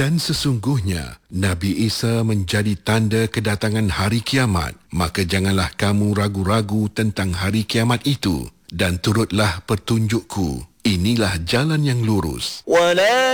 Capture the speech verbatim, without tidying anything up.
Dan sesungguhnya Nabi Isa menjadi tanda kedatangan hari kiamat, maka janganlah kamu ragu-ragu tentang hari kiamat itu dan turutlah petunjukku. Inilah jalan yang lurus.